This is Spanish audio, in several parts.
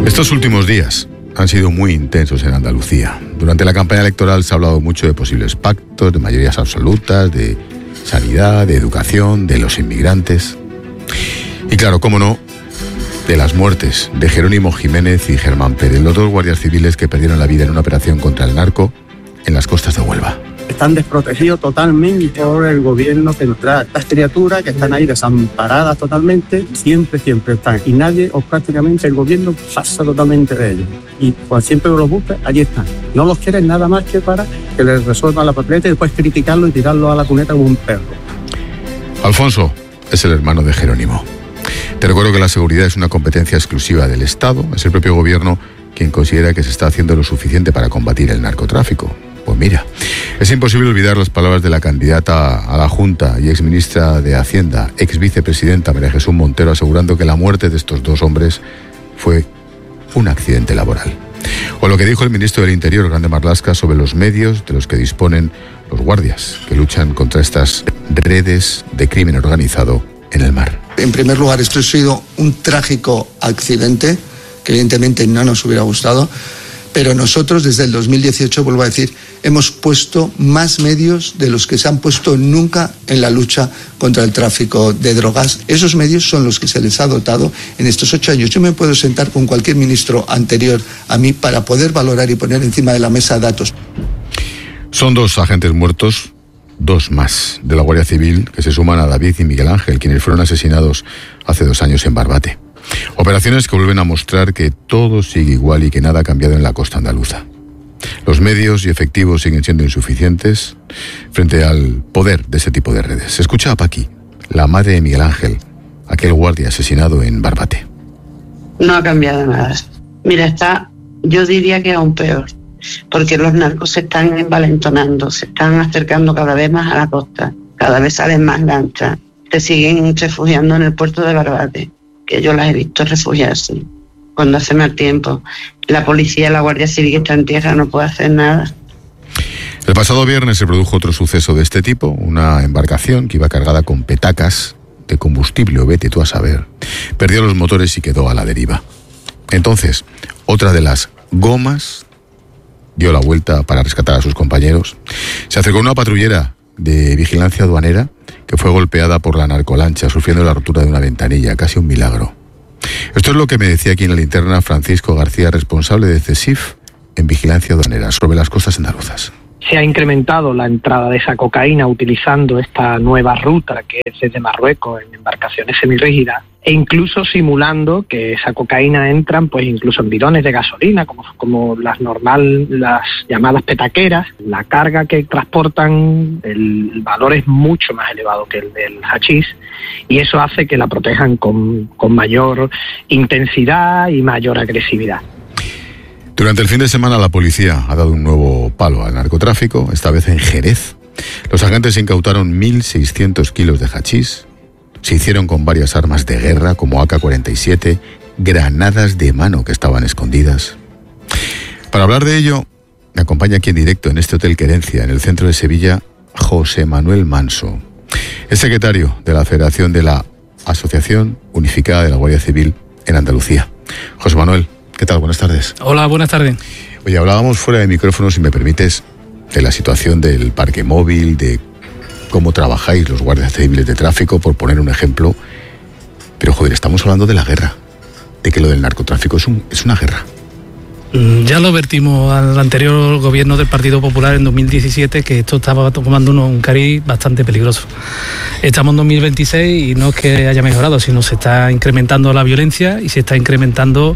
Estos últimos días han sido muy intensos en Andalucía. Durante la campaña electoral se ha hablado mucho de posibles pactos, de mayorías absolutas, de sanidad, de educación, de los inmigrantes. Y claro, cómo no, de las muertes de Jerónimo Jiménez y Germán Pérez, los dos guardias civiles que perdieron la vida en una operación contra el narco en las costas de Huelva. Están desprotegidos totalmente por el gobierno central. Las criaturas que están ahí desamparadas totalmente, siempre están. Y nadie, o prácticamente el gobierno, pasa totalmente de ellos. Y cuando siempre los busca, allí están. No los quieren nada más que para que les resuelvan la papeleta y después criticarlo y tirarlo a la cuneta como un perro. Alfonso es el hermano de Jerónimo. Te recuerdo que la seguridad es una competencia exclusiva del Estado. Es el propio gobierno quien considera que se está haciendo lo suficiente para combatir el narcotráfico. Pues mira, es imposible olvidar las palabras de la candidata a la Junta y exministra de Hacienda, ex vicepresidenta María Jesús Montero, asegurando que la muerte de estos dos hombres fue un accidente laboral. O lo que dijo el ministro del Interior, Grande Marlaska, sobre los medios de los que disponen los guardias que luchan contra estas redes de crimen organizado en el mar. En primer lugar, esto ha sido un trágico accidente que evidentemente no nos hubiera gustado. Pero nosotros desde el 2018, vuelvo a decir, hemos puesto más medios de los que se han puesto nunca en la lucha contra el tráfico de drogas. Esos medios son los que se les ha dotado en estos 8 años. Yo me puedo sentar con cualquier ministro anterior a mí para poder valorar y poner encima de la mesa datos. Son 2 agentes muertos, 2 más de la Guardia Civil, que se suman a David y Miguel Ángel, quienes fueron asesinados hace 2 años en Barbate. Operaciones que vuelven a mostrar que todo sigue igual y que nada ha cambiado en la costa andaluza. Los medios y efectivos siguen siendo insuficientes frente al poder de ese tipo de redes. Escucha a Paqui, la madre de Miguel Ángel, aquel guardia asesinado en Barbate. No ha cambiado nada. Mira, yo diría que aún peor, porque los narcos se están envalentonando, se están acercando cada vez más a la costa, cada vez salen más lanchas, se siguen refugiando en el puerto de Barbate, que yo las he visto refugiarse cuando hace mal tiempo. La policía, la Guardia Civil que está en tierra no puede hacer nada. El pasado viernes se produjo otro suceso de este tipo, una embarcación que iba cargada con petacas de combustible, o vete tú a saber, perdió los motores y quedó a la deriva. Entonces, otra de las gomas dio la vuelta para rescatar a sus compañeros. Se acercó una patrullera de vigilancia aduanera que fue golpeada por la narcolancha, sufriendo la rotura de una ventanilla, casi un milagro. Esto es lo que me decía aquí en la linterna Francisco García, responsable de CESIF en vigilancia aduanera sobre las costas andaluzas. Se ha incrementado la entrada de esa cocaína utilizando esta nueva ruta que es desde Marruecos en embarcaciones semirrígidas e incluso simulando que esa cocaína entran pues incluso en bidones de gasolina como las llamadas petaqueras. La carga que transportan, el valor es mucho más elevado que el del hachís y eso hace que la protejan con mayor intensidad y mayor agresividad. Durante el fin de semana la policía ha dado un nuevo palo al narcotráfico, esta vez en Jerez. Los agentes incautaron 1.600 kilos de hachís, se hicieron con varias armas de guerra como AK-47, granadas de mano que estaban escondidas. Para hablar de ello, me acompaña aquí en directo en este Hotel Querencia, en el centro de Sevilla, José Manuel Manso. Es secretario de la Federación de la Asociación Unificada de la Guardia Civil en Andalucía. José Manuel, ¿qué tal? Buenas tardes. Hola, buenas tardes. Oye, hablábamos fuera de micrófono, si me permites, de la situación del parque móvil, de cómo trabajáis los guardias civiles de tráfico, por poner un ejemplo. Pero, joder, estamos hablando de la guerra, de que lo del narcotráfico es una guerra. Ya lo vertimos al anterior gobierno del Partido Popular en 2017, que esto estaba tomando un cariz bastante peligroso. Estamos en 2026 y no es que haya mejorado, sino se está incrementando la violencia y se está incrementando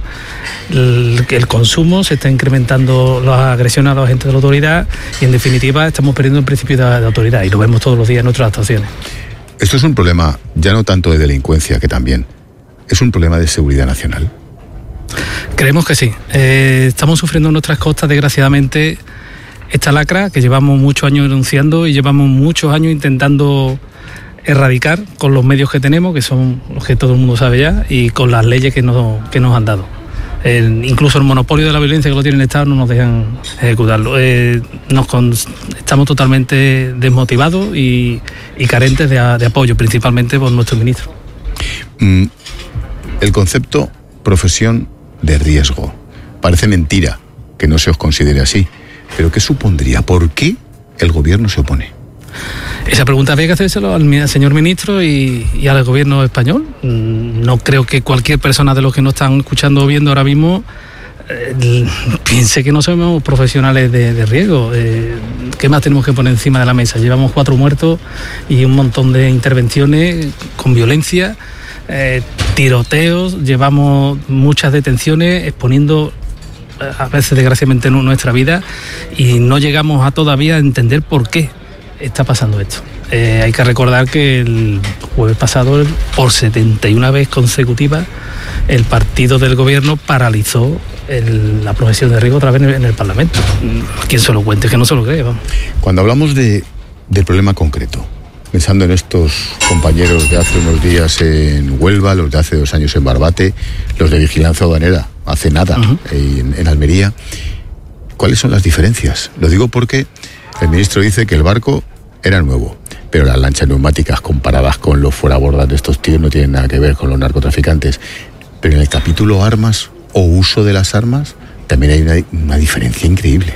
el consumo, se está incrementando las agresiones a los agentes de la autoridad y, en definitiva, estamos perdiendo el principio de autoridad y lo vemos todos los días en nuestras actuaciones. Esto es un problema ya no tanto de delincuencia, que también es un problema de seguridad nacional. Creemos que sí. Estamos sufriendo en nuestras costas, desgraciadamente, esta lacra que llevamos muchos años denunciando y llevamos muchos años intentando erradicar con los medios que tenemos, que son los que todo el mundo sabe ya, y con las leyes que nos han dado. Incluso el monopolio de la violencia que lo tiene el Estado no nos dejan ejecutarlo. Estamos totalmente desmotivados y carentes de apoyo, principalmente por nuestro ministro. El concepto profesión de riesgo. Parece mentira que no se os considere así, pero ¿qué supondría? ¿Por qué el gobierno se opone? Esa pregunta había que hacérselo al señor ministro y al gobierno español. No creo que cualquier persona de los que nos están escuchando o viendo ahora mismo piense que no somos profesionales de riesgo. ¿Qué más tenemos que poner encima de la mesa? Llevamos 4 muertos y un montón de intervenciones con violencia, tiroteos, llevamos muchas detenciones exponiendo a veces desgraciadamente nuestra vida y no llegamos a todavía entender por qué está pasando esto. Hay que recordar que el jueves pasado, por 71 vez consecutiva, el partido del gobierno paralizó la aprobación de riesgo otra vez en el Parlamento. Quien se lo cuente, que no se lo cree. Vamos. Cuando hablamos del problema concreto, pensando en estos compañeros de hace unos días en Huelva, los de hace 2 años en Barbate, los de Vigilancia Aduanera hace nada en Almería, ¿cuáles son las diferencias? Lo digo porque el ministro dice que el barco era nuevo, pero las lanchas neumáticas comparadas con los fuerabordas de estos tíos no tienen nada que ver con los narcotraficantes. Pero en el capítulo armas o uso de las armas también hay una diferencia increíble.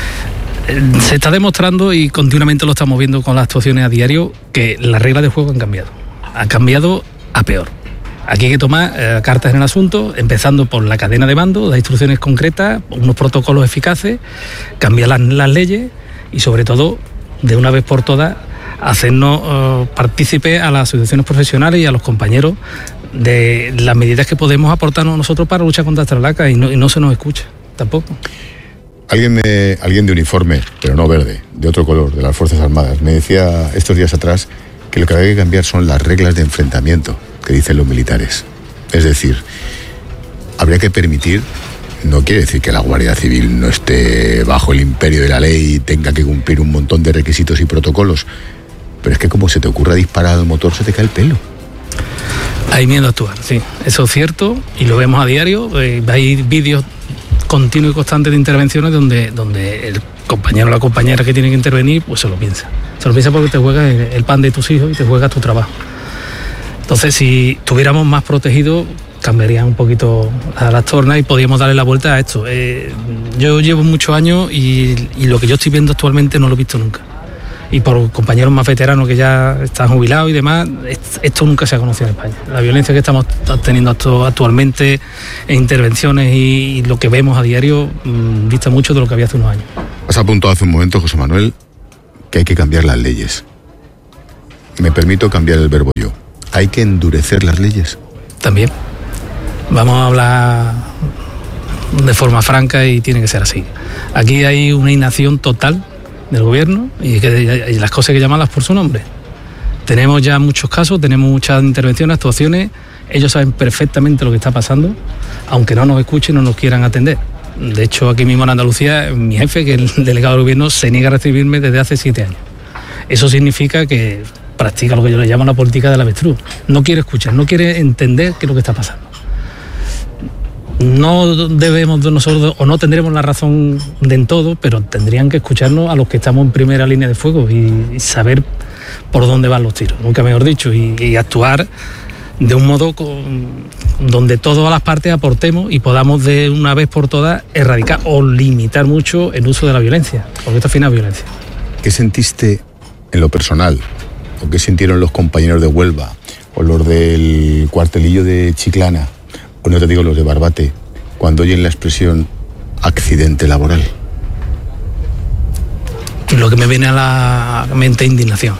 Se está demostrando y continuamente lo estamos viendo con las actuaciones a diario que las reglas de juego han cambiado a peor. Aquí hay que tomar cartas en el asunto, empezando por la cadena de mando, las instrucciones concretas, unos protocolos eficaces, cambiar las leyes y sobre todo, de una vez por todas, hacernos partícipes a las asociaciones profesionales y a los compañeros de las medidas que podemos aportarnos nosotros para luchar contra esta lacra y no se nos escucha tampoco. Alguien de uniforme, pero no verde, de otro color, de las Fuerzas Armadas, me decía estos días atrás que lo que hay que cambiar son las reglas de enfrentamiento que dicen los militares. Es decir, habría que permitir, no quiere decir que la Guardia Civil no esté bajo el imperio de la ley y tenga que cumplir un montón de requisitos y protocolos, pero es que como se te ocurra disparar al motor se te cae el pelo. Hay miedo a actuar, sí, eso es cierto y lo vemos a diario. Hay vídeos continuos y constantes de intervenciones donde el compañero o la compañera que tiene que intervenir pues se lo piensa porque te juegas el pan de tus hijos y te juegas tu trabajo. Entonces, si estuviéramos más protegidos, cambiarían un poquito las tornas y podríamos darle la vuelta a esto. Yo llevo muchos años y lo que yo estoy viendo actualmente no lo he visto nunca. Y por compañeros más veteranos que ya están jubilados y demás, esto nunca se ha conocido en España. La violencia que estamos teniendo actualmente en intervenciones y lo que vemos a diario dista mucho de lo que había hace unos años. Has apuntado hace un momento, José Manuel, que hay que cambiar las leyes. Me permito cambiar el verbo yo. ¿Hay que endurecer las leyes? También. Vamos a hablar de forma franca y tiene que ser así. Aquí hay una inacción total del gobierno y las cosas hay que llamarlas por su nombre. Tenemos ya muchos casos, tenemos muchas intervenciones, actuaciones. Ellos saben perfectamente lo que está pasando, aunque no nos escuchen, no nos quieran atender. De hecho, aquí mismo en Andalucía, mi jefe, que es el delegado del gobierno, se niega a recibirme desde hace 7 años. Eso significa que practica lo que yo le llamo la política del avestruz. No quiere escuchar, no quiere entender qué es lo que está pasando. No debemos de nosotros, o no tendremos la razón en todo, pero tendrían que escucharnos a los que estamos en primera línea de fuego y saber por dónde van los tiros, nunca mejor dicho, y actuar de un modo donde todas las partes aportemos y podamos de una vez por todas erradicar o limitar mucho el uso de la violencia, porque esto al final es violencia. ¿Qué sentiste en lo personal? ¿O qué sintieron los compañeros de Huelva? ¿O los del cuartelillo de Chiclana? O no te digo los de Barbate, cuando oyen la expresión accidente laboral? Lo que me viene a la mente es indignación.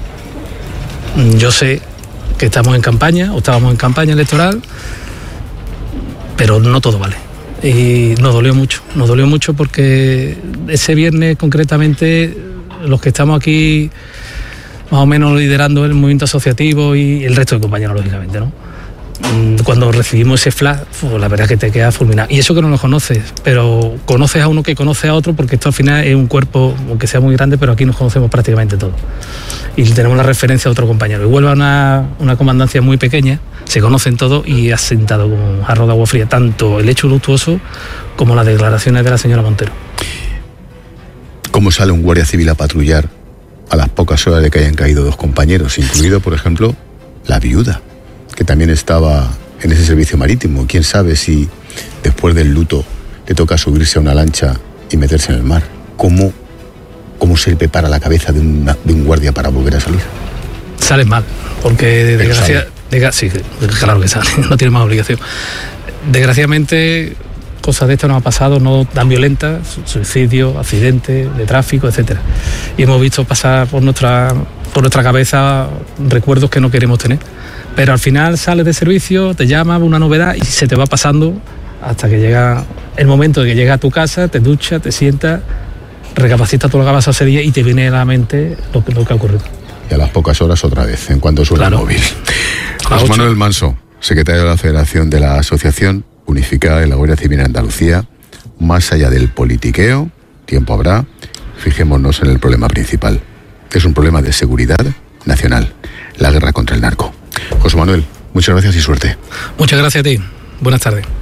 Yo sé que estamos en campaña, o estábamos en campaña electoral, pero no todo vale. Y nos dolió mucho porque ese viernes concretamente los que estamos aquí más o menos liderando el movimiento asociativo y el resto de compañeros, lógicamente, ¿no? Cuando recibimos ese flash, la verdad es que te quedas fulminado. Y eso que no lo conoces, pero conoces a uno que conoce a otro, porque esto al final es un cuerpo, aunque sea muy grande, pero aquí nos conocemos prácticamente todos. Y tenemos la referencia a otro compañero. Y Huelva una comandancia muy pequeña, se conocen todos y ha sentado como un jarro de agua fría tanto el hecho luctuoso como las declaraciones de la señora Montero. ¿Cómo sale un guardia civil a patrullar a las pocas horas de que hayan caído 2 compañeros, incluido, por ejemplo, la viuda, que también estaba en ese servicio marítimo. ¿Quién sabe si después del luto le toca subirse a una lancha y meterse en el mar? ¿Cómo se prepara la cabeza de un guardia para volver a salir? Sales mal, porque sí, claro que sale, no tiene más obligación. Desgraciadamente, cosas de esto nos ha pasado, no tan violentas, suicidios, accidentes de tráfico, etcétera. Y hemos visto pasar por nuestra cabeza recuerdos que no queremos tener. Pero al final sales de servicio, te llama una novedad y se te va pasando hasta que llega el momento de que llegas a tu casa, te duchas, te sientas, recapacitas todo lo que ha pasado ese día y te viene a la mente lo que ha ocurrido. Y a las pocas horas otra vez, en cuanto suena el móvil. José Manuel Manso, secretario de la Federación de la Asociación Unificada de la Guardia Civil en Andalucía. Más allá del politiqueo, tiempo habrá, fijémonos en el problema principal. Es un problema de seguridad nacional, la guerra contra el narco. José Manuel, muchas gracias y suerte. Muchas gracias a ti. Buenas tardes.